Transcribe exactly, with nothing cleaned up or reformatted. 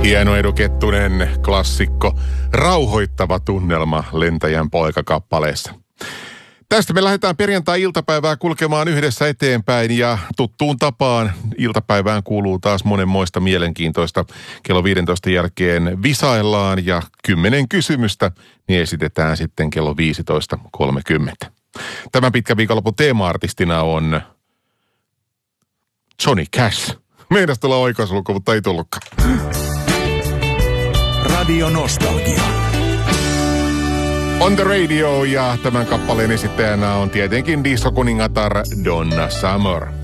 Hieno Edu Kettunen, klassikko, rauhoittava tunnelma Lentäjän poika-kappaleessa. Tästä me lähdetään perjantai-iltapäivää kulkemaan yhdessä eteenpäin ja tuttuun tapaan iltapäivään kuuluu taas monenmoista mielenkiintoista. Kello viidentoista jälkeen visaillaan ja kymmenen kysymystä niin esitetään sitten kello viisitoista kolmekymmentä. Tämän pitkän viikonlopun teema-artistina on Johnny Cash. Meinas tulla oikaisuluku, mutta ei tullutkaan. Radio Nostalgia. On the radio ja tämän kappaleen esittäjänä on tietenkin disco-kuningatar Donna Summer.